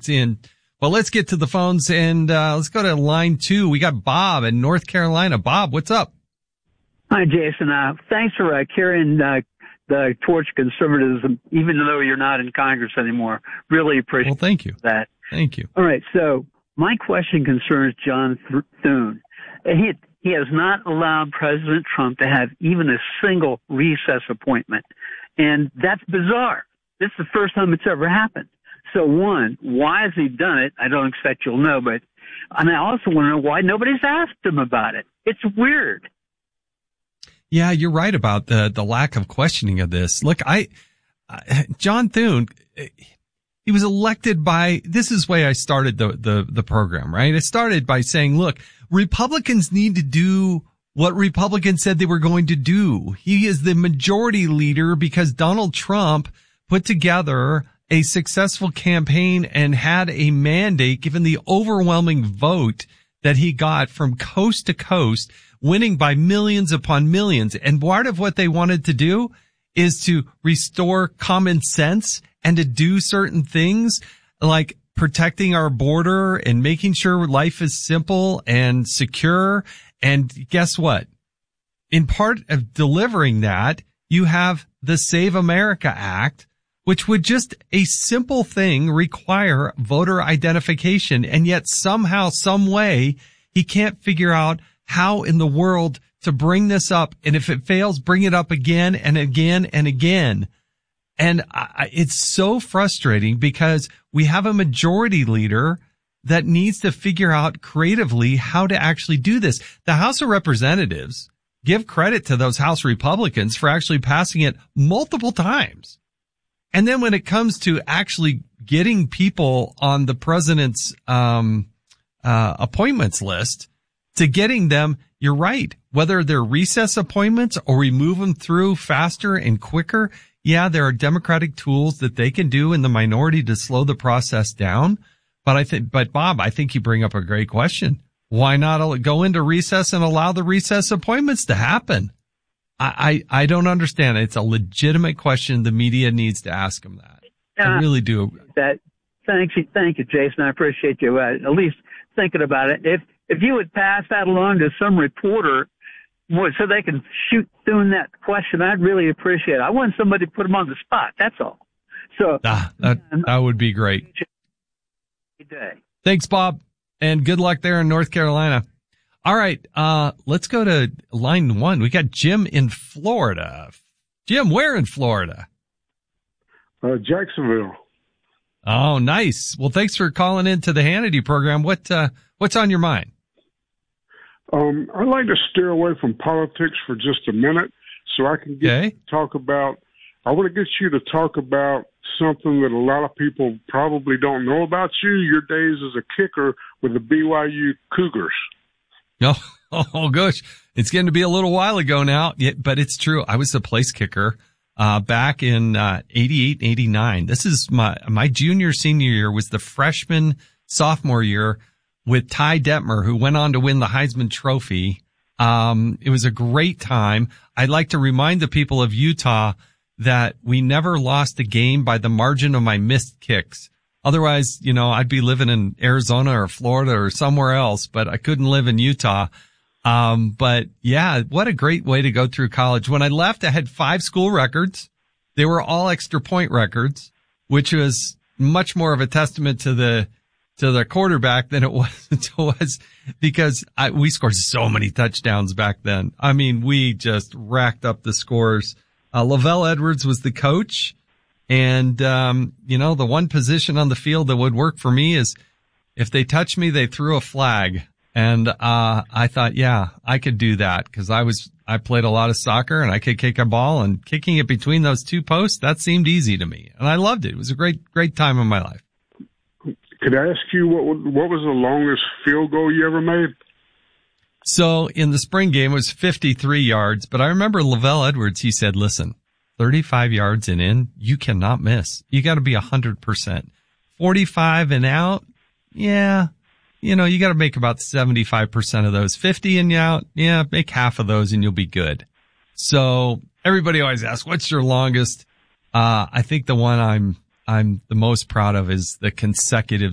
votes in. Well, let's get to the phones and let's go to line 2. We got Bob in North Carolina. Bob, what's up? Hi, Jason. Thanks for carrying the torch of conservatism, even though you're not in Congress anymore. Really appreciate thank you. that. Thank you. All right. So my question concerns John Thune. He has not allowed President Trump to have even a single recess appointment. And that's bizarre. This is the first time it's ever happened. So one, why has he done it? I don't expect you'll know, and I also want to know why nobody's asked him about it. It's weird. Yeah, you're right about the lack of questioning of this. Look, John Thune, he was elected this is the way I started the program, right? It started by saying, look, Republicans need to do what Republicans said they were going to do. He is the majority leader because Donald Trump put together a successful campaign and had a mandate given the overwhelming vote that he got from coast to coast, winning by millions upon millions. And part of what they wanted to do is to restore common sense and to do certain things like protecting our border and making sure life is simple and secure. And guess what? In part of delivering that, you have the Save America Act, which would just a simple thing require voter identification. And yet somehow, some way, he can't figure out how in the world to bring this up. And if it fails, bring it up again and again and again. And it's so frustrating because we have a majority leader that needs to figure out creatively how to actually do this. The House of Representatives, give credit to those House Republicans for actually passing it multiple times. And then when it comes to actually getting people on the president's appointments list, to getting them, you're right. Whether they're recess appointments or we move them through faster and quicker, yeah, there are democratic tools that they can do in the minority to slow the process down. But Bob, I think you bring up a great question. Why not go into recess and allow the recess appointments to happen? I don't understand. It's a legitimate question. The media needs to ask them that. I really do. Thank you, Jason. I appreciate you at least thinking about it. If you would pass that along to some reporter so they can shoot through that question, I'd really appreciate it. I want somebody to put them on the spot. That's all. So that would be great. Good day. Thanks, Bob, and good luck there in North Carolina. All right, let's go to line 1. We got Jim in Florida. Jim, where in Florida? Jacksonville. Oh, nice. Well, thanks for calling into the Hannity program. What's on your mind? I'd like to steer away from politics for just a minute so I can I want to get you to talk about something that a lot of people probably don't know about you, your days as a kicker with the BYU Cougars. Oh, gosh. It's getting to be a little while ago now, but it's true. I was the place kicker back in 88, 89. This is my junior, senior year was the freshman, sophomore year with Ty Detmer, who went on to win the Heisman Trophy. It was a great time. I'd like to remind the people of Utah that we never lost a game by the margin of my missed kicks. Otherwise, I'd be living in Arizona or Florida or somewhere else, but I couldn't live in Utah. But yeah, what a great way to go through college. When I left, I had 5 school records. They were all extra point records, which was much more of a testament to the quarterback than it was because we scored so many touchdowns back then. I mean, we just racked up the scores. Lavelle Edwards was the coach. And, the one position on the field that would work for me is if they touched me, they threw a flag. And, I thought, yeah, I could do that because I played a lot of soccer and I could kick a ball, and kicking it between those 2 posts, that seemed easy to me. And I loved it. It was a great time in my life. Could I ask you what was the longest field goal you ever made? So in the spring game, it was 53 yards, but I remember Lavelle Edwards, he said, listen, 35 yards and in, you cannot miss. You got to be 100%. 45 and out, yeah, you got to make about 75% of those. 50 and out, yeah, make half of those and you'll be good. So everybody always asks, what's your longest? I think the one I'm the most proud of is the consecutive